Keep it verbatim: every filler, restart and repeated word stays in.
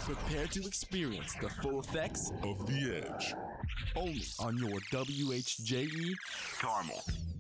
Prepare to experience the full effects of The Edge. only on your W H J E Carmel.